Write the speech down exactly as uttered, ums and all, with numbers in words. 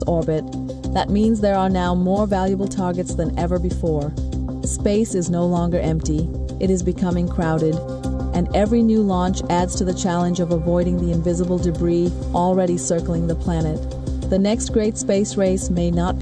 orbit. That means there are now more valuable targets than ever before. Space is no longer empty. It is becoming crowded, and every new launch adds to the challenge of avoiding the invisible debris already circling the planet. The next great space race may not be